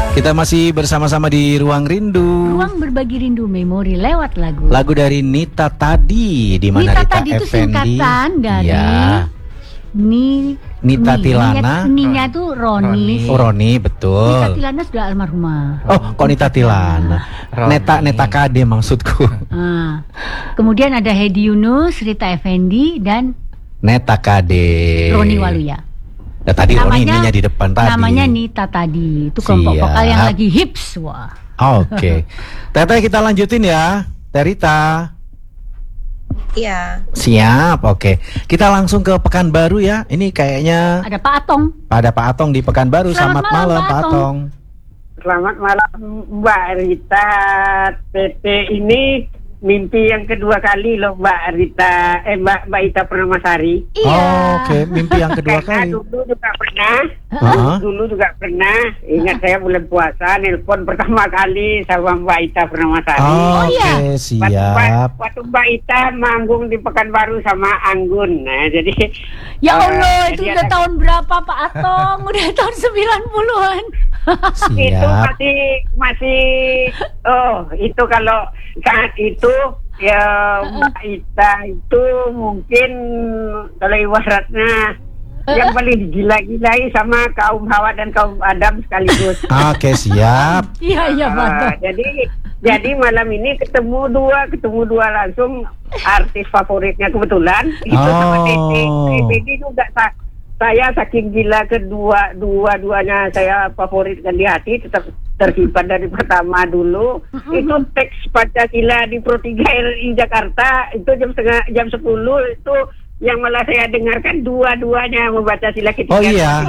Kita masih bersama-sama di Ruang Rindu. Ruang berbagi rindu memori lewat lagu. Lagu dari Nita Tadi, di mana Nita Rita Tadi itu Effendi. singkatan dari Ya. Nita Tilana. Ninya tuh Roni. Oh, Roni, betul. Nita Tilana sudah almarhumah. Oh, kok Nita Tilana? Roni. Neta Kade maksudku. Ah. Kemudian ada Hedi Yunus, Rita Effendi, dan Neta Kade. Roni Waluya. Ya, tadi Roni ininya di depan tadi. Namanya Nita Tadi. Itu kelompok Siap. vokal yang lagi hips. Wah. Oke. Teteh, kita lanjutin ya. Terita. Iya. Siap, oke. Kita langsung ke Pekanbaru ya. Ini kayaknya Ada Pak Atong. ada Pak Atong di Pekanbaru. Selamat Selamat malam, malam, Pak Pak Atong. Atong. Selamat malam Mbak Rita. Tete ini mimpi yang kedua kali loh Mbak Rita, Mbak Ita Pernamasari. Iya. Oh, oke, mimpi yang kedua Karena kali. dulu juga pernah, Heeh. dulu juga pernah. Ingat saya bulan puasa, nelpon pertama kali sama Mbak Ita Pernamasari. Oh, iya. oke, siap. Waktu Mbak Ita manggung di Pekanbaru sama Anggun. Nah, jadi Ya Allah, itu jadi udah ada- tahun berapa Pak Atong? Udah tahun 90-an. itu Siap. masih itu kalau saat itu ya Mbak Ita itu mungkin kalau ibaratnya yang paling digila-gilai sama kaum Hawa dan kaum Adam sekaligus. Oke, siap. Iya, iya Pak Atong. Jadi malam ini ketemu dua langsung artis favoritnya kebetulan itu sama Oh. Tete. Tete juga saya saking gila dua-duanya saya favoritkan di hati, tetap tersimpan dari pertama dulu. Itu teks Pancasila di Pro 3 RI Jakarta itu jam 10 itu yang malah saya dengarkan dua-duanya membaca sila ketika. Oh iya.